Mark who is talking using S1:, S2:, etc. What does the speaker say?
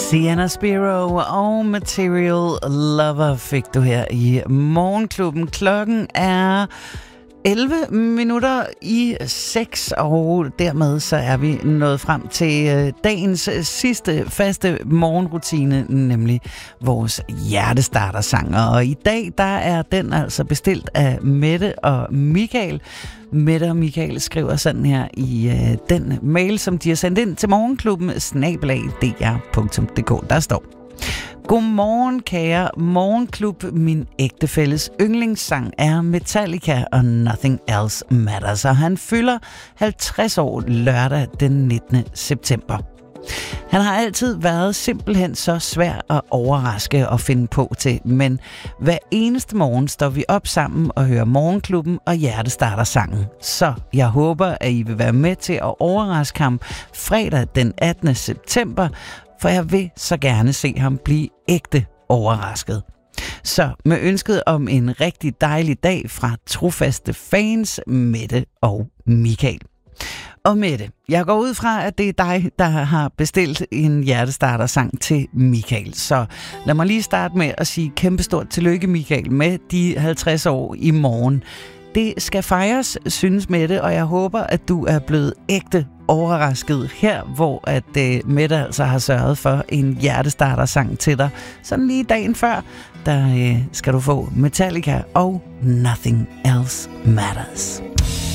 S1: Sienna Spiro og Material Lover fik du her i Morgenklubben. Klokken er 11 minutter i 6, og dermed så er vi nået frem til dagens sidste faste morgenrutine, nemlig vores hjertestartersang. Og i dag, der er den altså bestilt af Mette og Michael. Mette og Michael skriver sådan her i den mail, som de har sendt ind til morgenklubben @dr.dk. Der står: Godmorgen, kære morgenklub. Min ægtefælles yndlingssang er Metallica og Nothing Else Matters, og han fylder 50 år lørdag den 19. september. Han har altid været simpelthen så svær at overraske og finde på til, men hver eneste morgen står vi op sammen og hører Morgenklubben og hjertestartersangen. Så jeg håber, at I vil være med til at overraske ham fredag den 18. september, for jeg vil så gerne se ham blive ægte overrasket. Så med ønsket om en rigtig dejlig dag fra trofaste fans, Mette og Michael. Og Mette, jeg går ud fra, at det er dig, der har bestilt en hjertestartersang til Michael. Så lad mig lige starte med at sige kæmpestort tillykke, Michael, med de 50 år i morgen. Det skal fejres, synes Mette, og jeg håber, at du er blevet ægte overrasket her, hvor at Mette altså har sørget for en hjertestartersang til dig. Sådan lige dagen før, der skal du få Metallica og Nothing Else Matters.